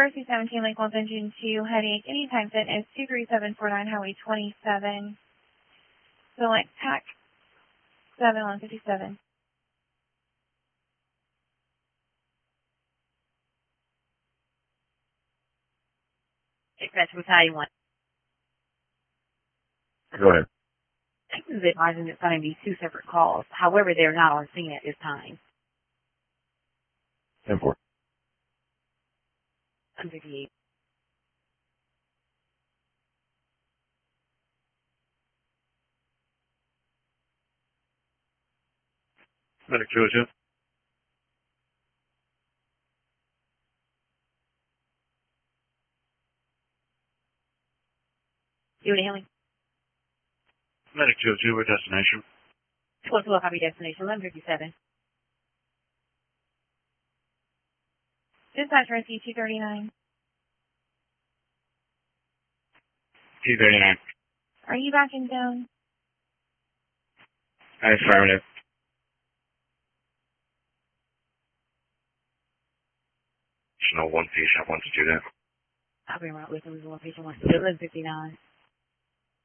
Rescue 17, Lake Wells Engine 2, headache. Anytime fit is 23749 Highway 27. Select TAC 7157. Dispatch Battalion 1. Go ahead. This is advising it's going to be two separate calls. However, they're not on scene at this time. 10-4. 158. Medic 202. Unit Healing. Medic 202, what destination? 12 copy destination 1157. Dispatch Rescue 239. 239. Are you back in zone? Affirmative. There's no one patient wants to do that. I'll be right with him. One patient wants to do 1159.